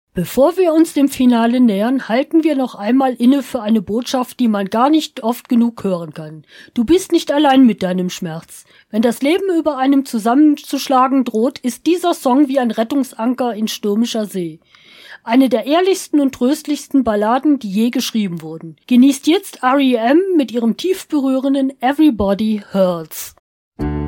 Bevor wir uns dem Finale nähern, halten wir noch einmal inne für eine Botschaft, die man gar nicht oft genug hören kann. Du bist nicht allein mit deinem Schmerz. Wenn das Leben über einem zusammenzuschlagen droht, ist dieser Song wie ein Rettungsanker in stürmischer See. Eine der ehrlichsten und tröstlichsten Balladen, die je geschrieben wurden. Genießt jetzt R.E.M. mit ihrem tief berührenden Everybody Hurts.